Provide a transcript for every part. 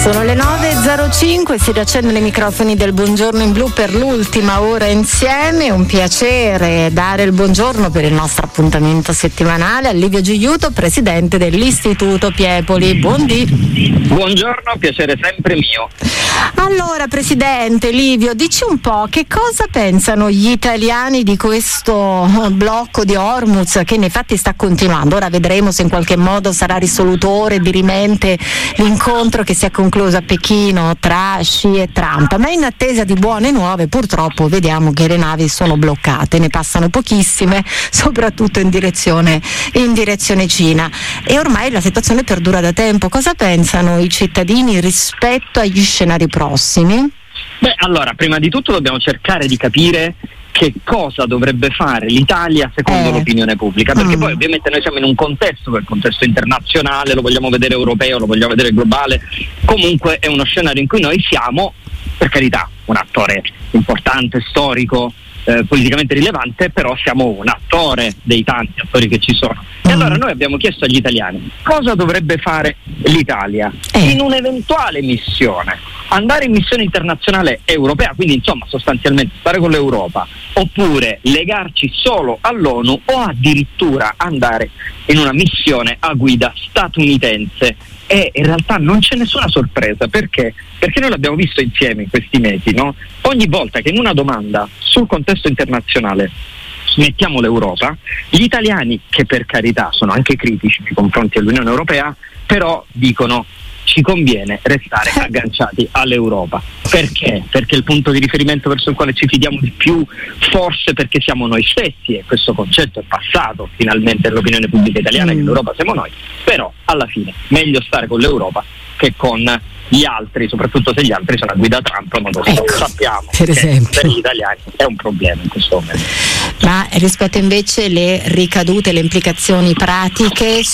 Sono le 9.05, si riaccendono i microfoni del Buongiorno in Blu per l'ultima ora insieme. Un piacere dare il buongiorno per il nostro appuntamento settimanale a Livio Giuliuto, presidente dell'Istituto Piepoli. Buongiorno, piacere sempre mio. Allora, presidente Livio, dici un po' che cosa pensano gli italiani di questo blocco di Hormuz che nei fatti sta continuando. Ora vedremo se in qualche modo sarà risolutore, dirimente l'incontro che si è concluso a Pechino tra Xi e Trump, ma in attesa di buone nuove purtroppo vediamo che le navi sono bloccate, ne passano pochissime, soprattutto in direzione Cina, e ormai la situazione perdura da tempo. Cosa pensano i cittadini rispetto agli scenari prossimi? Allora, prima di tutto dobbiamo cercare di capire che cosa dovrebbe fare l'Italia secondo l'opinione pubblica, perché poi ovviamente noi siamo in un contesto, quel contesto internazionale, lo vogliamo vedere europeo, lo vogliamo vedere globale, comunque è uno scenario in cui noi siamo, per carità, un attore importante, storico, politicamente rilevante, però siamo un attore dei tanti attori che ci sono. E allora noi abbiamo chiesto agli italiani cosa dovrebbe fare l'Italia in un'eventuale missione, andare in missione internazionale europea, quindi insomma sostanzialmente stare con l'Europa, oppure legarci solo all'ONU o addirittura andare in una missione a guida statunitense. E in realtà non c'è nessuna sorpresa, perché noi l'abbiamo visto insieme in questi mesi, no? Ogni volta che in una domanda sul contesto internazionale mettiamo l'Europa, gli italiani, che per carità sono anche critici nei confronti dell'Unione Europea, però dicono ci conviene restare agganciati all'Europa. Perché? Perché il punto di riferimento verso il quale ci fidiamo di più, forse perché siamo noi stessi, e questo concetto è passato finalmente nell'opinione pubblica italiana che l'Europa siamo noi, però alla fine meglio stare con l'Europa che con gli altri, soprattutto se gli altri sono a guida Trump, ma sappiamo per esempio, per gli italiani è un problema in questo momento. Ma rispetto invece alle ricadute, le implicazioni pratiche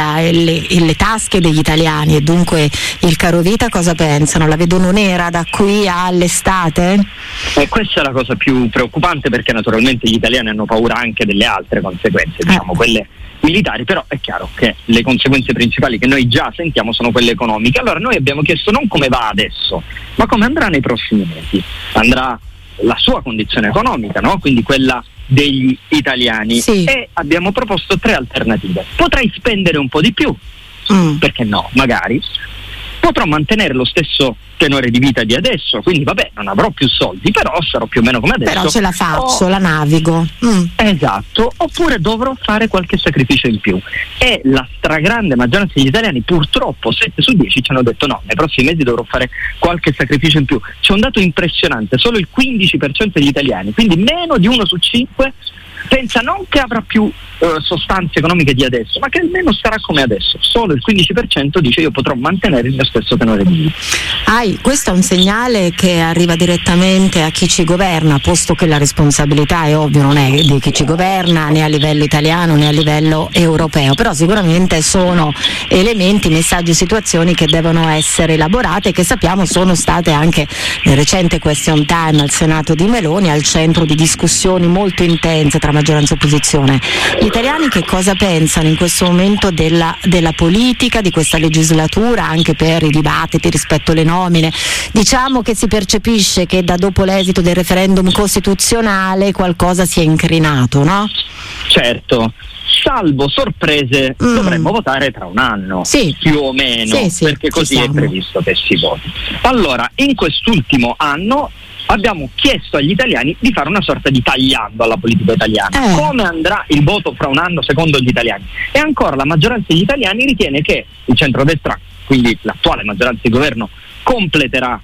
sulle tasche degli italiani e dunque il carovita, cosa pensano? La vedono nera da qui all'estate? Questa è la cosa più preoccupante, perché naturalmente gli italiani hanno paura anche delle altre conseguenze, diciamo quelle militari, però è chiaro che le conseguenze principali che noi già sentiamo sono quelle economiche. Allora noi abbiamo chiesto non come va adesso, ma come andrà nei prossimi mesi. Andrà la sua condizione economica, no? Quindi quella degli italiani, e abbiamo proposto 3 alternative. Potrei spendere un po' di più, perché no, magari potrò mantenere lo stesso tenore di vita di adesso, quindi vabbè, non avrò più soldi, però sarò più o meno come adesso. Però ce la faccio, la navigo. Esatto, oppure dovrò fare qualche sacrificio in più. E la stragrande maggioranza degli italiani, purtroppo 7 su 10 ci hanno detto no, nei prossimi mesi dovrò fare qualche sacrificio in più. C'è un dato impressionante, solo il 15% degli italiani, quindi meno di 1 su 5, pensa non che avrà più sostanze economiche di adesso, ma che almeno starà come adesso. Solo il 15% dice io potrò mantenere il mio stesso tenore di vita. Questo è un segnale che arriva direttamente a chi ci governa, posto che la responsabilità è ovvio non è di chi ci governa né a livello italiano né a livello europeo, però sicuramente sono elementi, messaggi, situazioni che devono essere elaborate e che sappiamo sono state anche nel recente question time al Senato di Meloni al centro di discussioni molto intense tra maggioranza e opposizione. Gli italiani che cosa pensano in questo momento della politica, di questa legislatura, anche per i dibattiti rispetto alle nomine? Diciamo che si percepisce che da dopo l'esito del referendum costituzionale qualcosa si è incrinato, no? Certo, salvo sorprese dovremmo votare tra un anno, più o meno, perché così è previsto che si voti. Allora, in quest'ultimo anno abbiamo chiesto agli italiani di fare una sorta di tagliando alla politica italiana. Come andrà il voto fra un anno secondo gli italiani? E ancora la maggioranza degli italiani ritiene che il centrodestra, quindi l'attuale maggioranza di governo, completerà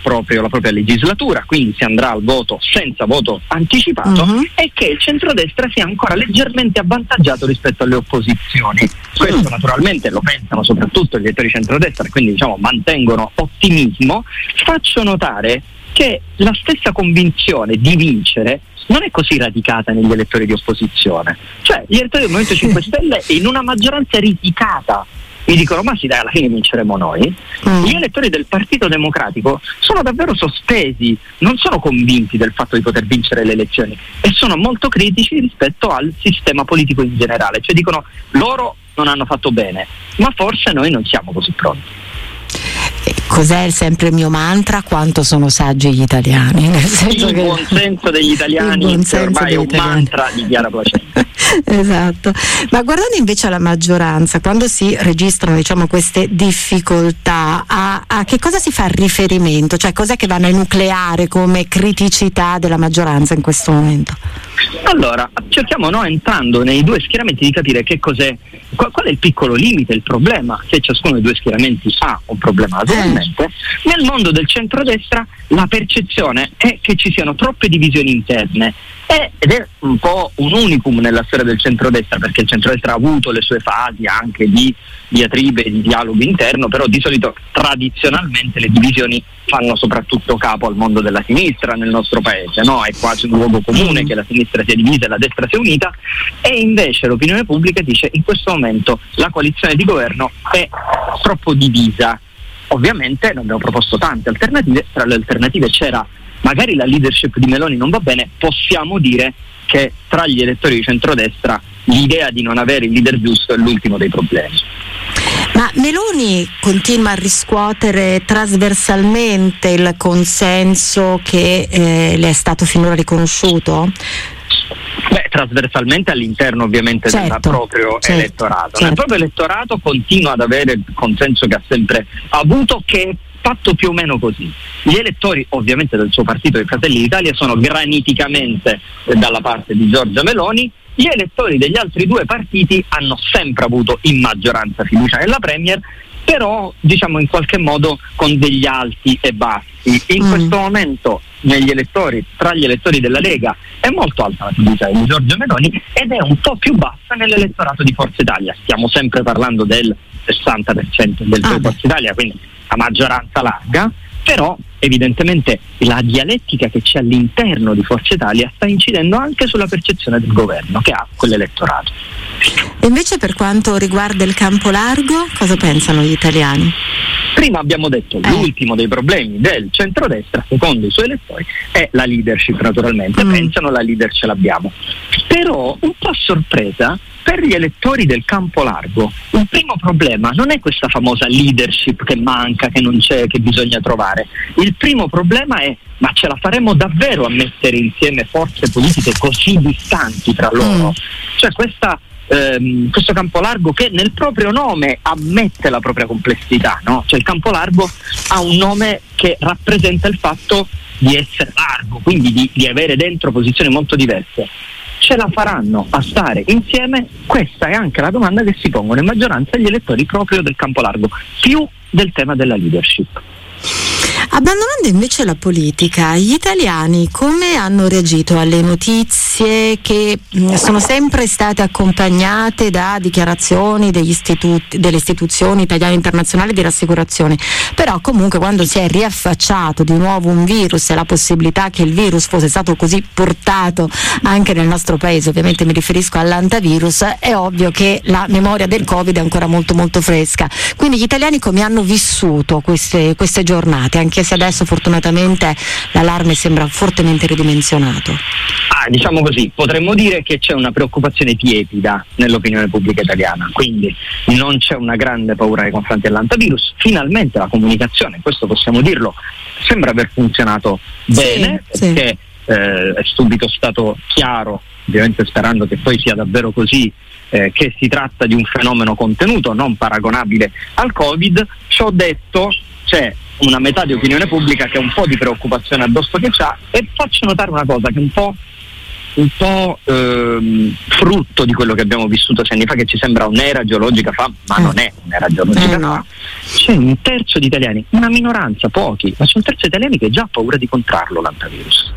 la propria legislatura, quindi si andrà al voto senza voto anticipato, e che il centrodestra sia ancora leggermente avvantaggiato rispetto alle opposizioni. Questo naturalmente lo pensano soprattutto gli elettori centrodestra, quindi mantengono ottimismo. Faccio notare che la stessa convinzione di vincere non è così radicata negli elettori di opposizione, cioè gli elettori del Movimento 5 Stelle in una maggioranza radicata mi dicono ma sì dai, alla fine vinceremo noi. Gli elettori del Partito Democratico sono davvero sospesi, non sono convinti del fatto di poter vincere le elezioni e sono molto critici rispetto al sistema politico in generale, cioè dicono loro non hanno fatto bene, ma forse noi non siamo così pronti. cos'è sempre il mio mantra? Quanto sono saggi gli italiani, nel senso il buon senso degli italiani ormai è un mantra di Chiara Placenta. Esatto. Ma guardando invece alla maggioranza, quando si registrano, diciamo, queste difficoltà, a che cosa si fa riferimento? Cioè, cos'è che vanno a nucleare come criticità della maggioranza in questo momento? Allora, cerchiamo, entrando nei due schieramenti, di capire che cos'è, qual è il piccolo limite, il problema, se ciascuno dei due schieramenti ha un problema naturalmente. Nel mondo del centrodestra la percezione è che ci siano troppe divisioni interne, ed è un po' un unicum nella storia del centrodestra, perché il centrodestra ha avuto le sue fasi anche di diatribe e di dialogo interno, però di solito tradizionalmente le divisioni fanno soprattutto capo al mondo della sinistra nel nostro paese, no? È quasi un luogo comune che la sinistra sia divisa e la destra sia unita, e invece l'opinione pubblica dice in questo momento la coalizione di governo è troppo divisa. Ovviamente ne abbiamo proposto tante alternative, tra le alternative c'era magari la leadership di Meloni non va bene, possiamo dire che tra gli elettori di centrodestra l'idea di non avere il leader giusto è l'ultimo dei problemi. Ma Meloni continua a riscuotere trasversalmente il consenso che le è stato finora riconosciuto? Trasversalmente all'interno ovviamente del proprio elettorato. Nel proprio elettorato continua ad avere il consenso che ha sempre avuto, che è fatto più o meno così. Gli elettori ovviamente del suo partito, dei Fratelli d'Italia, sono graniticamente dalla parte di Giorgia Meloni. Gli elettori degli altri due partiti hanno sempre avuto in maggioranza fiducia nella Premier, però diciamo in qualche modo con degli alti e bassi. In questo momento tra gli elettori della Lega è molto alta la fiducia di Giorgia Meloni ed è un po' più bassa nell'elettorato di Forza Italia. Stiamo sempre parlando del 60% del Forza Italia, quindi la maggioranza larga, però evidentemente la dialettica che c'è all'interno di Forza Italia sta incidendo anche sulla percezione del governo che ha quell'elettorato. E invece per quanto riguarda il campo largo, cosa pensano gli italiani? Prima abbiamo detto l'ultimo dei problemi del centrodestra, secondo i suoi elettori, è la leadership naturalmente. Pensano la leader ce l'abbiamo. Però un po' sorpresa, per gli elettori del campo largo il primo problema non è questa famosa leadership che manca, che non c'è, che bisogna trovare. Il primo problema è: ma ce la faremo davvero a mettere insieme forze politiche così distanti tra loro? Cioè questo campo largo che nel proprio nome ammette la propria complessità, no? Cioè il campo largo ha un nome che rappresenta il fatto di essere largo, quindi di avere dentro posizioni molto diverse. Ce la faranno a stare insieme? Questa è anche la domanda che si pongono in maggioranza gli elettori proprio del campo largo, più del tema della leadership. Abbandonando invece la politica, gli italiani come hanno reagito alle notizie che sono sempre state accompagnate da dichiarazioni delle istituzioni italiane e internazionali di rassicurazione, però comunque quando si è riaffacciato di nuovo un virus e la possibilità che il virus fosse stato così portato anche nel nostro paese, ovviamente mi riferisco all'antivirus, è ovvio che la memoria del Covid è ancora molto molto fresca. Quindi gli italiani come hanno vissuto queste giornate, anche se adesso fortunatamente l'allarme sembra fortemente ridimensionato? Diciamo così, potremmo dire che c'è una preoccupazione tiepida nell'opinione pubblica italiana, quindi non c'è una grande paura nei confronti dell'antivirus. Finalmente la comunicazione, questo possiamo dirlo, sembra aver funzionato bene, perché è subito stato chiaro, ovviamente sperando che poi sia davvero così, che si tratta di un fenomeno contenuto, non paragonabile al Covid. Ciò detto, c'è una metà di opinione pubblica che ha un po' di preoccupazione addosso che c'ha, e faccio notare una cosa che è un po' frutto di quello che abbiamo vissuto 6 anni fa, che ci sembra un'era geologica fa, ma non è un'era geologica fa. C'è un terzo di italiani, una minoranza, pochi, ma c'è un terzo di italiani che già ha paura di contrarlo l'antivirus.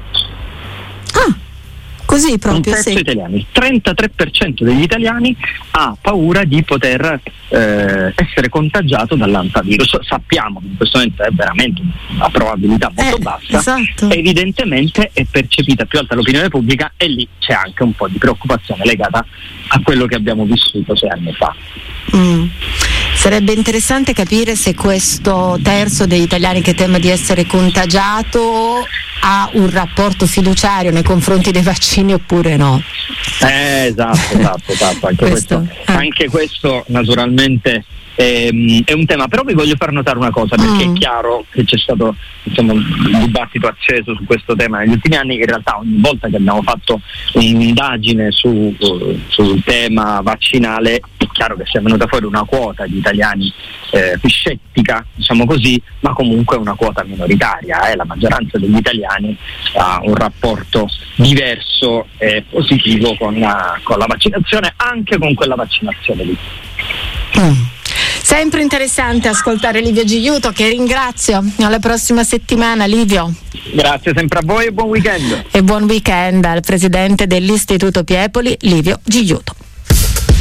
Così proprio, un terzo italiani, il 33% degli italiani ha paura di poter essere contagiato dall'antivirus. Sappiamo che in questo momento è veramente una probabilità molto bassa, esatto. Evidentemente è percepita più alta l'opinione pubblica, e lì c'è anche un po' di preoccupazione legata a quello che abbiamo vissuto 6 anni fa. Sarebbe interessante capire se questo terzo degli italiani che teme di essere contagiato ha un rapporto fiduciario nei confronti dei vaccini oppure no. Esatto. Anche questo naturalmente è un tema, però vi voglio far notare una cosa, perché è chiaro che c'è stato un dibattito acceso su questo tema negli ultimi anni, che in realtà ogni volta che abbiamo fatto un'indagine sul tema vaccinale è chiaro che sia venuta fuori una quota di italiani più scettica, diciamo così, ma comunque una quota minoritaria. La maggioranza degli italiani ha un rapporto diverso e positivo con la vaccinazione, anche con quella vaccinazione lì. Sempre interessante ascoltare Livio Gigliuto, che ringrazio. Alla prossima settimana, Livio. Grazie sempre a voi e buon weekend. E buon weekend al presidente dell'Istituto Piepoli, Livio Gigliuto.